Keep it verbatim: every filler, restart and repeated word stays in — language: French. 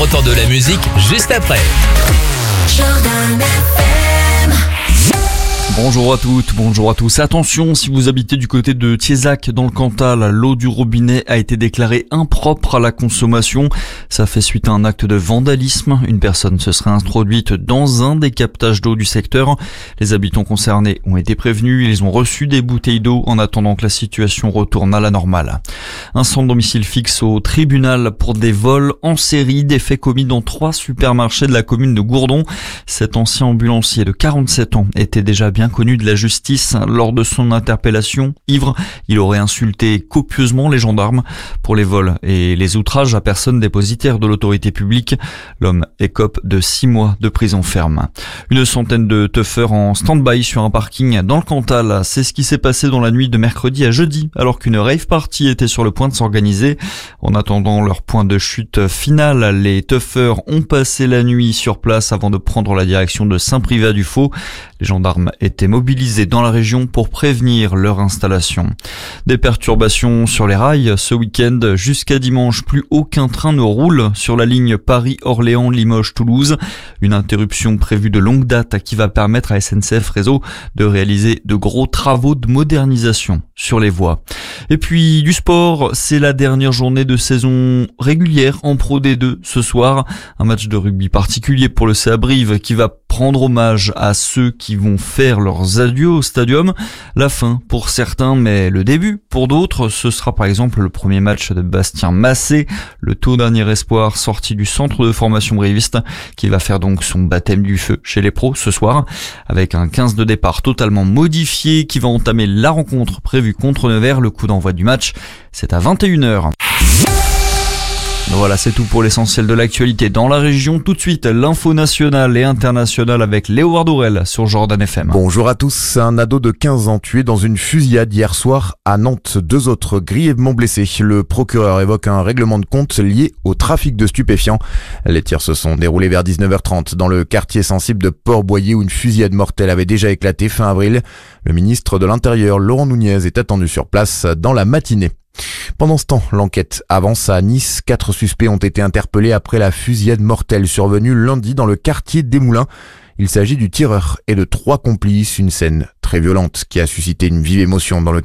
retour de la musique juste après. Jordan F M. Bonjour à toutes, bonjour à tous. Attention, si vous habitez du côté de Thiézac dans le Cantal, l'eau du robinet a été déclarée impropre à la consommation. Ça fait suite à un acte de vandalisme. Une personne se serait introduite dans un des captages d'eau du secteur. Les habitants concernés ont été prévenus. Ils ont reçu des bouteilles d'eau en attendant que la situation retourne à la normale. Un sans domicile fixe au tribunal pour des vols en série, des faits commis dans trois supermarchés de la commune de Gourdon. Cet ancien ambulancier de quarante-sept ans était déjà bien connu de la justice. Lors de son interpellation, ivre, il aurait insulté copieusement les gendarmes pour les vols et les outrages à personnes dépositaires de l'autorité publique. L'homme écope de six mois de prison ferme. Une centaine de teufeurs en stand-by sur un parking dans le Cantal. C'est ce qui s'est passé dans la nuit de mercredi à jeudi, alors qu'une rave party était sur le point de s'organiser. En attendant leur point de chute final, les teufeurs ont passé la nuit sur place avant de prendre la direction de Saint-Privat-du-Faux. Les gendarmes étaient mobilisés dans la région pour prévenir leur installation. Des perturbations sur les rails ce week-end. Jusqu'à dimanche, plus aucun train ne roule sur la ligne Paris-Orléans-Limoges-Toulouse. Une interruption prévue de longue date qui va permettre à S N C F Réseau de réaliser de gros travaux de modernisation sur les voies. Et puis du sport, c'est la dernière journée de saison régulière en Pro D deux ce soir. Un match de rugby particulier pour le C A Brive qui va prendre hommage à ceux qui vont faire leurs adieux au stadium. La fin pour certains, mais le début pour d'autres. Ce sera par exemple le premier match de Bastien Massé, le tout dernier espoir sorti du centre de formation briviste, qui va faire donc son baptême du feu chez les pros ce soir, avec un quinze de départ totalement modifié qui va entamer la rencontre prévue contre Nevers. Le coup d'envoi du match, c'est à vingt et une heures. Voilà, c'est tout pour l'essentiel de l'actualité dans la région. Tout de suite, l'info nationale et internationale avec Léo Ardorel sur Jordan F M. Bonjour à tous. Un ado de quinze ans tué dans une fusillade hier soir à Nantes. Deux autres grièvement blessés. Le procureur évoque un règlement de compte lié au trafic de stupéfiants. Les tirs se sont déroulés vers dix-neuf heures trente dans le quartier sensible de Port-Boyer où une fusillade mortelle avait déjà éclaté fin avril. Le ministre de l'Intérieur, Laurent Nunez, est attendu sur place dans la matinée. Pendant ce temps, l'enquête avance à Nice. Quatre suspects ont été interpellés après la fusillade mortelle survenue lundi dans le quartier des Moulins. Il s'agit du tireur et de trois complices, une scène très violente qui a suscité une vive émotion dans le